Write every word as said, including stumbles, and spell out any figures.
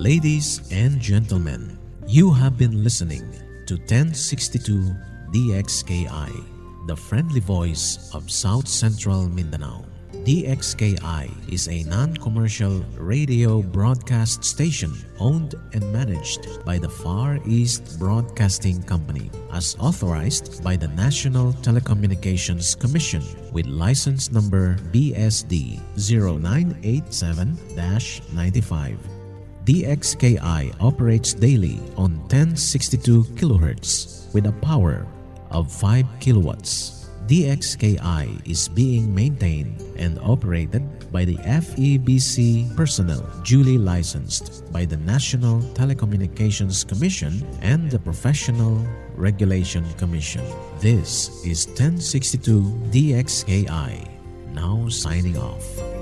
Ladies and gentlemen, you have been listening to ten sixty-two D X K I, the friendly voice of South Central Mindanao. D X K I is a non-commercial radio broadcast station owned and managed by the Far East Broadcasting Company as authorized by the National Telecommunications Commission with license number B S D zero nine eight seven dash ninety-five. D X K I operates daily on ten sixty-two kilohertz with a power of five kilowatts. D X K I is being maintained and operated by the F E B C personnel duly licensed by the National Telecommunications Commission and the Professional Regulation Commission. This is ten sixty-two D X K I, now signing off.